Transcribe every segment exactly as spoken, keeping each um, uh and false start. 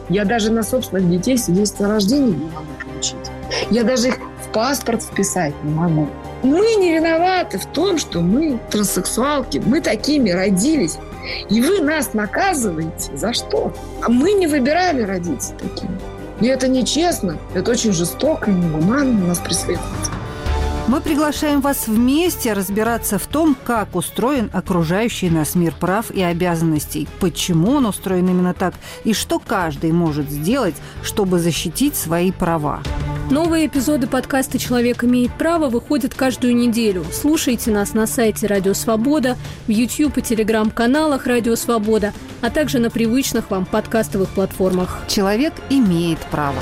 Я даже на собственных детей свидетельство о рождении не могу получить. Я даже их в паспорт вписать не могу. Мы не виноваты в том, что мы транссексуалки, мы такими родились. И вы нас наказываете. За что? А мы не выбирали родиться такими. И это нечестно, это очень жестоко и негуманно нас преследует. Мы приглашаем вас вместе разбираться в том, как устроен окружающий нас мир прав и обязанностей, почему он устроен именно так и что каждый может сделать, чтобы защитить свои права. Новые эпизоды подкаста «Человек имеет право» выходят каждую неделю. Слушайте нас на сайте «Радио Свобода», в YouTube и Telegram-каналах «Радио Свобода», а также на привычных вам подкастовых платформах. Человек имеет право.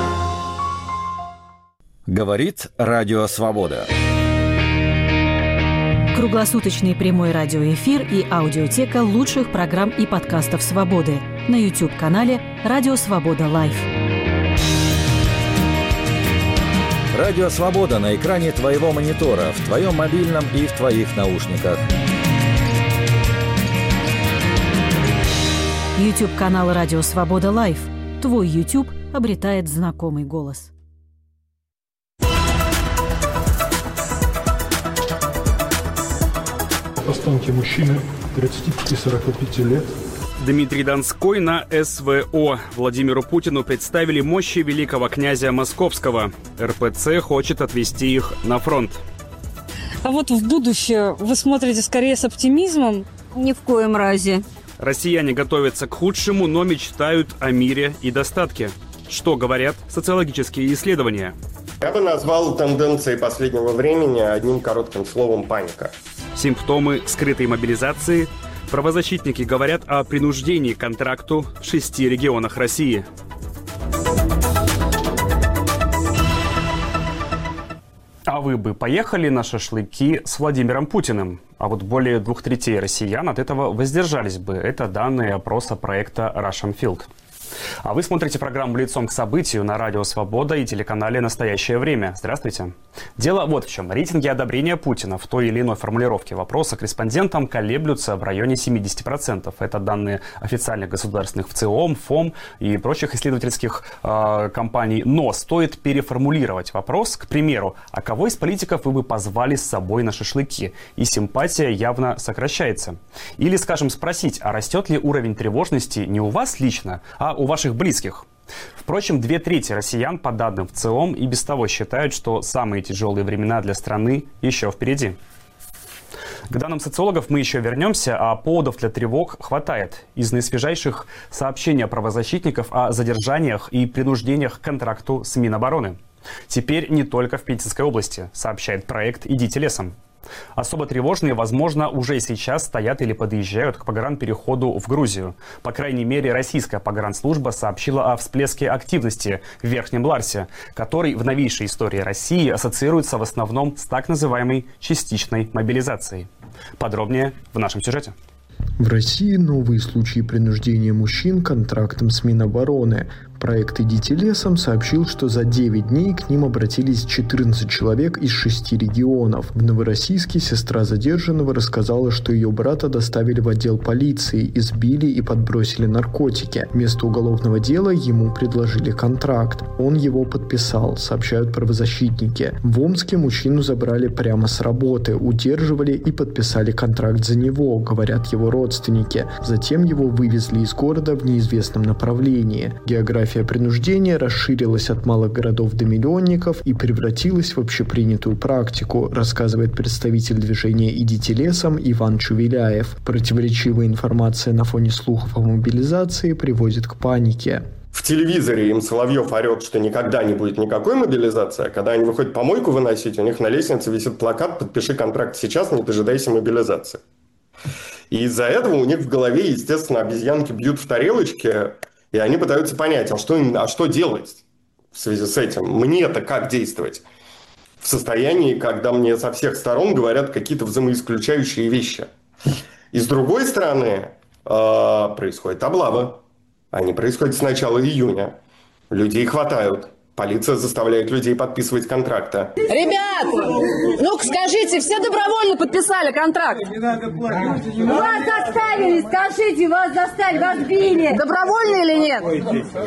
Говорит Радио Свобода. Круглосуточный прямой радиоэфир и аудиотека лучших программ и подкастов «Свободы» на YouTube-канале «Радио Свобода Лайв». Радио Свобода на экране твоего монитора, в твоем мобильном и в твоих наушниках. YouTube-канал «Радио Свобода Лайв». Твой YouTube обретает знакомый голос. Останки мужчины тридцати пяти - сорока пяти лет. Дмитрий Донской на эс вэ о. Владимиру Путину представили мощи великого князя Московского. эр пэ цэ хочет отвести их на фронт. А вот в будущее вы смотрите скорее с оптимизмом? Ни в коем разе. Россияне готовятся к худшему, но мечтают о мире и достатке. Что говорят социологические исследования? Я бы назвал тенденции последнего времени одним коротким словом – паника. Симптомы скрытой мобилизации. Правозащитники говорят о принуждении к контракту в шести регионах России. А вы бы поехали на шашлыки с Владимиром Путиным? А вот более двух третей россиян от этого воздержались бы. Это данные опроса проекта Russian Field. А вы смотрите программу «Лицом к событию» на Радио Свобода и телеканале «Настоящее время». Здравствуйте. Дело вот в чем. Рейтинги одобрения Путина в той или иной формулировке вопроса к респондентам колеблются в районе семидесяти процентов. Это данные официальных государственных ВЦИОМ, ФОМ и прочих исследовательских э, компаний. Но стоит переформулировать вопрос, к примеру, а кого из политиков вы бы позвали с собой на шашлыки? И симпатия явно сокращается. Или, скажем, спросить, а растет ли уровень тревожности не у вас лично, а у ваших близких? Впрочем, две трети россиян, по данным ВЦИОМ, и без того считают, что самые тяжелые времена для страны еще впереди. К данным социологов мы еще вернемся, а поводов для тревог хватает. Из наисвежайших сообщений правозащитников о задержаниях и принуждениях к контракту с Минобороны. Теперь не только в Питерской области, сообщает проект «Идите лесом». Особо тревожные, возможно, уже сейчас стоят или подъезжают к погранпереходу в Грузию. По крайней мере, российская погранслужба сообщила о всплеске активности в Верхнем Ларсе, который в новейшей истории России ассоциируется в основном с так называемой частичной мобилизацией. Подробнее в нашем сюжете. В России новые случаи принуждения мужчин контрактом с Минобороны. Проект «Идите лесом» сообщил, что за девять дней к ним обратились четырнадцать человек из шести регионов. В Новороссийске сестра задержанного рассказала, что ее брата доставили в отдел полиции, избили и подбросили наркотики. Вместо уголовного дела ему предложили контракт. Он его подписал, сообщают правозащитники. В Омске мужчину забрали прямо с работы, удерживали и подписали контракт за него, говорят его родственники. Затем его вывезли из города в неизвестном направлении. География принуждения расширилась от малых городов до миллионников и превратилась в общепринятую практику, рассказывает представитель движения «Идите лесом» Иван Чувеляев. Противоречивая информация на фоне слухов о мобилизации приводит к панике. В телевизоре им Соловьев орет, что никогда не будет никакой мобилизации, а когда они выходят помойку выносить, у них на лестнице висит плакат «Подпиши контракт сейчас, не дожидайся мобилизации». И из-за этого у них в голове, естественно, обезьянки бьют в тарелочки, и они пытаются понять, а что, а что делать в связи с этим? Мне-то как действовать? В состоянии, когда мне со всех сторон говорят какие-то взаимоисключающие вещи. И с другой стороны, э, происходит облава. Они происходят с начала июня. Людей хватают. Полиция заставляет людей подписывать контракты. Ребят, ну-ка скажите, все добровольно подписали контракт? Вас заставили, скажите, вас заставили, вас били. Добровольно или нет?